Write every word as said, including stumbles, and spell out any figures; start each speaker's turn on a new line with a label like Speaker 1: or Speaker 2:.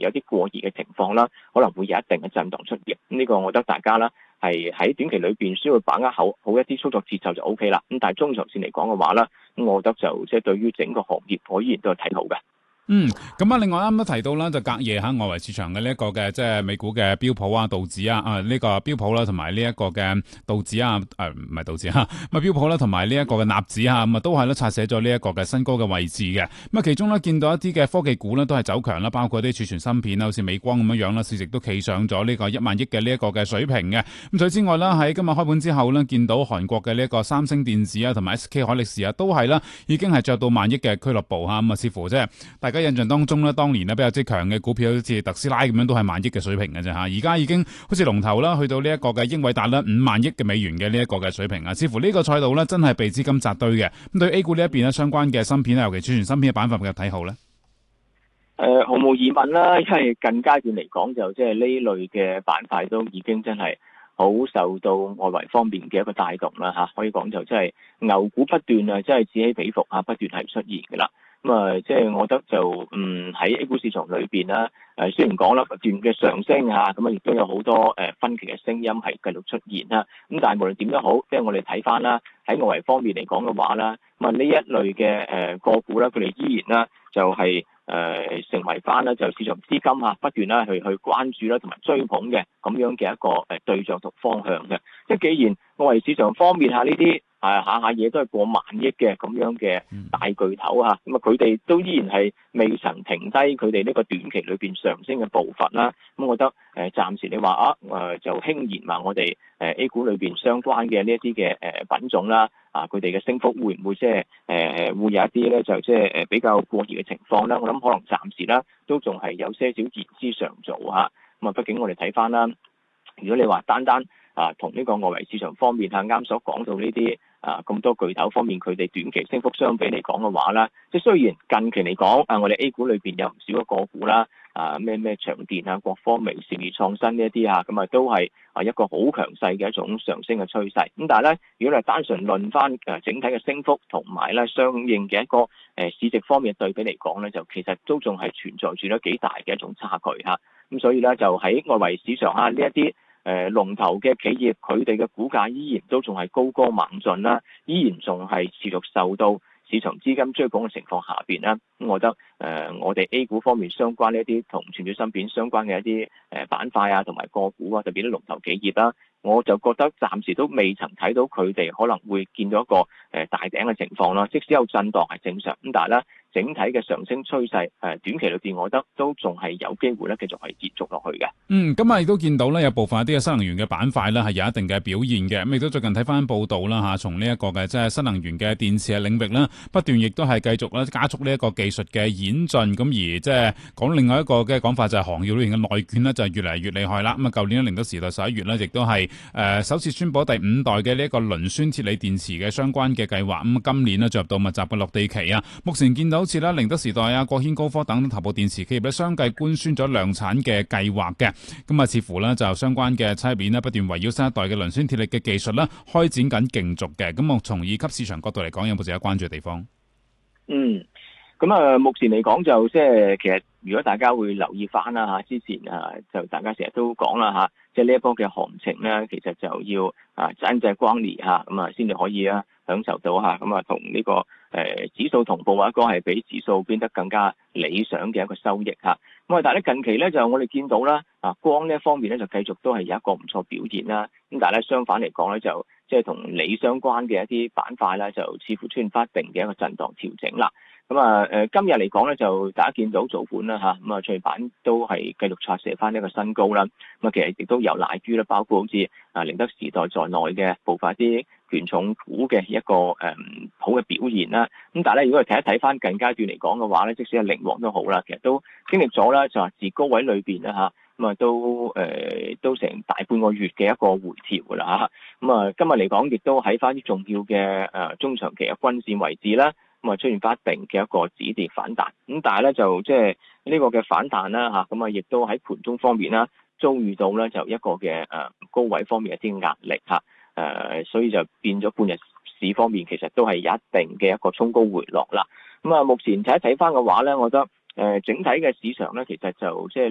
Speaker 1: 有啲過熱嘅情況啦，可能會有一定嘅震盪出現。咁呢個我覺得大家啦係喺短期裏邊需要把握好好一啲操作節奏就 O K 啦。咁但係中長線嚟講嘅話啦，咁我覺得就即係對於整個行業我依然都係睇好嘅。
Speaker 2: 嗯，咁啊，另外啱啱提到啦，就隔夜喺外圍市場嘅呢一個嘅即係美股嘅標普啊、道指啊，啊呢、這個標普啦，同埋呢一個嘅道指啊，誒唔係道指啊，咁啊標普啦，同埋呢一個嘅納指啊，咁啊都係咧刷寫咗呢一個嘅新高嘅位置嘅。咁啊，其中咧見到一啲嘅科技股咧都係走強啦，包括啲儲存芯片啦，好似美光咁樣樣啦，市值都企上咗呢個一萬億嘅呢一個嘅水平嘅。咁除此之外啦，喺今日開盤之後咧，見到韓國嘅呢一個三星電子啊，同埋 S K 海力士啊，都係啦，已經係着到萬億嘅俱樂部吓。咁啊，似乎即係大家印象當中咧，當年咧比較之強嘅股票，好似特斯拉咁樣，都係萬億嘅水平嘅啫吓。而家已經好似龍頭啦，去到呢一個嘅英偉達啦，五萬億嘅美元嘅呢一個嘅水平啊。似乎呢個賽道咧，真係被資金扎堆嘅。咁對 A 股呢一邊咧，相關嘅芯片啊，尤其儲存芯片嘅板塊比較睇好咧。
Speaker 1: 誒，毫無疑問啦，因為近階段嚟講，就即係呢類嘅板塊都已經真係好受到外圍方面嘅一個帶動啦吓。可以講就即係牛股不斷啊，即係此起彼伏啊，不斷係出現噶啦。咁啊，即係我覺得就嗯喺 A 股市場裏邊啦，誒雖然講啦不斷嘅上升啊，咁啊亦都有好多誒分歧嘅聲音係繼續出現啦。咁但係無論點都好，即係我哋睇翻啦，喺外圍方面嚟講嘅話啦，咁啊呢一類嘅誒個股啦，佢哋依然啦就係誒成為翻啦就市場資金啊不斷啦去去關注啦同埋追捧嘅咁樣嘅一個誒對象同方向嘅。即係既然外圍市場方面下呢啲誒下下嘢都係過萬億嘅咁樣嘅大巨頭啊，咁啊佢哋都依然係未曾停低佢哋呢個短期裏邊上升嘅步伐啦。咁我覺得誒暫時你話啊誒就輕言話我哋誒 A 股裏邊相關嘅呢一啲嘅誒品種啦，啊佢哋嘅升幅會唔會即係誒會有一啲咧就即係誒比較過熱嘅情況咧？我諗可能暫時啦都仲係有些少言之尚早嚇。咁啊畢竟我哋睇翻啦，如果你話單單啊同呢個外圍市場方面啊啱所講到呢啲啊咁多巨頭方面佢哋短期升幅相比嚟講嘅話啦，即係雖然近期嚟講啊我哋 A 股裏邊有唔少嘅個股啦，啊咩咩長電啊、國科微、兆業創新呢一啲啊，咁啊都係啊一個好強勢嘅一種上升嘅趨勢。咁但係咧，如果你係單純論翻誒整體嘅升幅同埋咧相應嘅一個誒市值方面嘅對比嚟講咧，就其實都仲係存在住咗幾大嘅一種差距嚇。咁所以咧就喺外圍市場啊呢一啲誒龍頭嘅企業，佢哋嘅股價依然都仲係高歌猛進啦，依然仲係持續受到市場資金追捧嘅情況下邊啦。咁我覺得誒、呃、我哋 A 股方面相關呢一啲同存儲芯片相關嘅一啲誒板塊啊，同埋個股啊，特別啲龍頭企業啦，我就覺得暫時都未曾睇到佢哋可能會見到一個誒大頂嘅情況啦。即使有震盪係正常，咁但係咧整體嘅上升趨勢誒短期裏邊，我覺得都仲係有機會咧繼續係延續落去嘅。
Speaker 2: 嗯，咁啊亦都見到咧有部分一啲嘅新能源嘅板塊咧係有一定嘅表現嘅。咁亦都最近睇翻報道啦嚇，從呢一個嘅即係新能源嘅電池嘅領域啦，不斷亦都係繼續咧加速呢一個技術嘅演進。咁而即係講另外一個嘅講法就係行業裏面嘅內卷咧就係越嚟越厲害啦。咁啊舊年咧寧德時代十一月咧亦都係誒首次宣布第五代嘅呢一個磷酸鐵鋰電池嘅相關嘅計劃。咁今年咧進入到密集嘅落地期啊。目前見到好似啦寧德時代啊、國軒高科等頭部電池企業咧相繼官宣咗量產嘅計劃嘅。咁啊，似乎咧就相關嘅產業鏈咧不斷圍繞新一代嘅磷酸鐵鋰嘅技術啦，開展緊競逐嘅。咁我從二級市場角度嚟講，有冇值得關注嘅地方？
Speaker 1: 嗯，咁啊，目前嚟講就即係其實如果大家會留意翻啦嚇，之前啊就大家成日都講啦嚇，即係呢一波嘅行情咧，其實就要啊真正光年嚇，咁啊先至可以啊享受到嚇，咁啊同呢個誒指數同步或者講係比指數變得更加理想嘅一個收益嚇。咁啊，但係咧近期咧就我哋見到啦，啊光呢一方面咧就繼續都係有一個唔錯表現啦。咁但係咧相反嚟講咧就即係同鋰相關嘅一啲板塊咧就似乎出現翻一定嘅一個震盪調整啦。咁啊誒今日嚟講咧就大家見到早盤啦嚇，咁啊創業板都係繼續刷射翻一個新高啦。咁啊其實亦都有賴於啦，包括好似啊寧德時代在內嘅部分啲權重股嘅一個誒、嗯、好嘅表現啦。咁但係咧，如果係睇一睇翻近階段嚟講嘅話咧，即使係靈王都好啦，其實都經歷咗啦，就係自高位裏邊啦嚇，咁啊都誒、呃、都成大半個月嘅一個回調㗎啦嚇。咁啊今日嚟講，亦都喺翻啲重要嘅誒中長期嘅均線位置啦，咁啊出現翻一定嘅一個止跌反彈。咁但係咧就即係呢個嘅反彈啦嚇，咁啊亦都喺盤中方面啦遭遇到咧就一個嘅誒高位方面一啲壓力嚇。誒、呃，所以就變咗半日市方面，其實都係有一定嘅一個衝高回落啦。咁啊，目前睇一睇翻嘅話咧，我覺得誒、呃、整體嘅市場咧，其實就即係